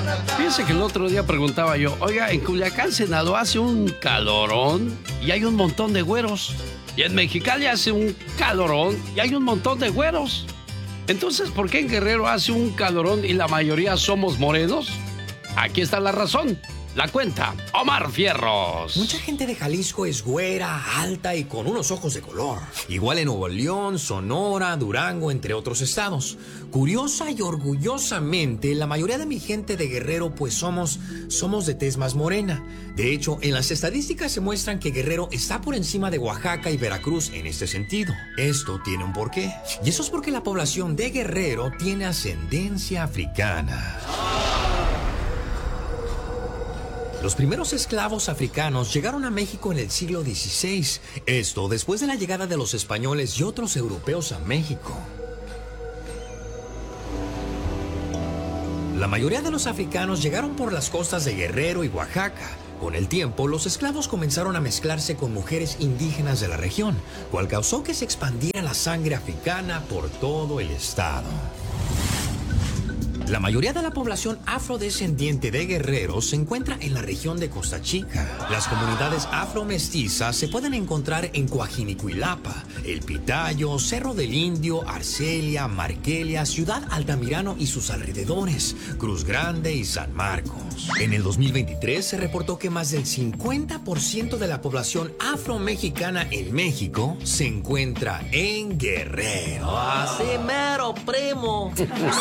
Fíjense que el otro día preguntaba yo, oiga, en Culiacán, Sinaloa hace un calorón y hay un montón de güeros. Y en Mexicali hace un calorón y hay un montón de güeros. Entonces, ¿por qué en Guerrero hace un calorón y la mayoría somos morenos? Aquí está la razón. La cuenta Omar Fierros. Mucha gente de Jalisco es güera, alta y con unos ojos de color. Igual en Nuevo León, Sonora, Durango, entre otros estados. Curiosa y orgullosamente, la mayoría de mi gente de Guerrero pues somos de tez más morena. De hecho, en las estadísticas se muestran que Guerrero está por encima de Oaxaca y Veracruz en este sentido. Esto tiene un porqué. Y eso es porque la población de Guerrero tiene ascendencia africana. Los primeros esclavos africanos llegaron a México en el siglo XVI. Esto después de la llegada de los españoles y otros europeos a México. La mayoría de los africanos llegaron por las costas de Guerrero y Oaxaca. Con el tiempo, los esclavos comenzaron a mezclarse con mujeres indígenas de la región, cual causó que se expandiera la sangre africana por todo el estado. La mayoría de la población afrodescendiente de Guerrero se encuentra en la región de Costa Chica. Las comunidades afromestizas se pueden encontrar en Coajinicuilapa, El Pitayo, Cerro del Indio, Arcelia, Marquelia, Ciudad Altamirano y sus alrededores, Cruz Grande y San Marcos. En el 2023 se reportó que más del 50% de la población afromexicana en México se encuentra en Guerrero. ¡Así mero, primo!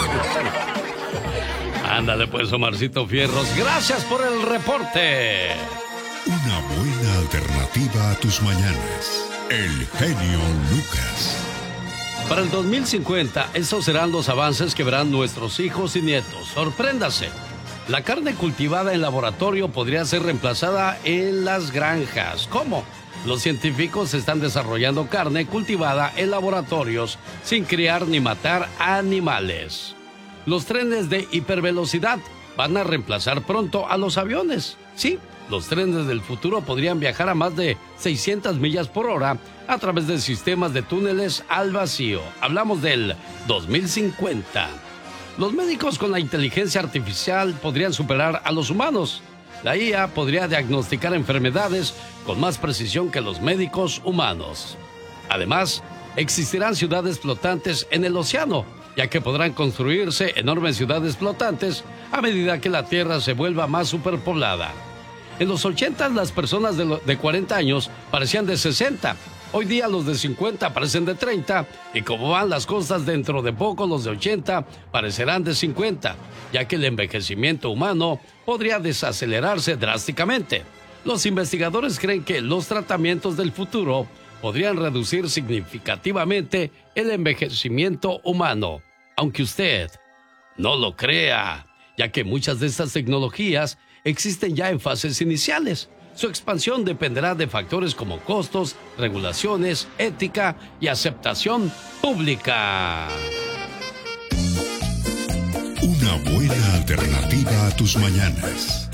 Ándale pues, Omarcito Fierros, gracias por el reporte. Una buena alternativa a tus mañanas. El genio Lucas. Para el 2050, estos serán los avances que verán nuestros hijos y nietos. Sorpréndase. La carne cultivada en laboratorio podría ser reemplazada en las granjas. ¿Cómo? Los científicos están desarrollando carne cultivada en laboratorios sin criar ni matar animales. Los trenes de hipervelocidad van a reemplazar pronto a los aviones. Sí, los trenes del futuro podrían viajar a más de 600 millas por hora a través de sistemas de túneles al vacío. Hablamos del 2050. Los médicos con la inteligencia artificial podrían superar a los humanos. La IA podría diagnosticar enfermedades con más precisión que los médicos humanos. Además, existirán ciudades flotantes en el océano, ya que podrán construirse enormes ciudades flotantes a medida que la Tierra se vuelva más superpoblada. En los 80 las personas de 40 años parecían de 60. Hoy día los de 50 parecen de 30 y como van las cosas, dentro de poco los de 80 parecerán de 50, ya que el envejecimiento humano podría desacelerarse drásticamente. Los investigadores creen que los tratamientos del futuro podrían reducir significativamente el envejecimiento humano, aunque usted no lo crea, ya que muchas de estas tecnologías existen ya en fases iniciales. Su expansión dependerá de factores como costos, regulaciones, ética y aceptación pública. Una buena alternativa a tus mañanas.